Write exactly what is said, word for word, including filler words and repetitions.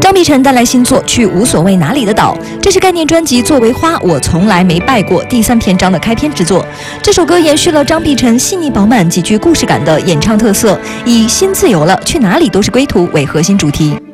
张碧晨带来新作《去无所谓哪里的岛》，这是概念专辑《作为花我从来没败过》第三篇章的开篇之作。这首歌延续了张碧晨细腻饱满、极具故事感的演唱特色，以“心自由了，去哪里都是归途”为核心主题。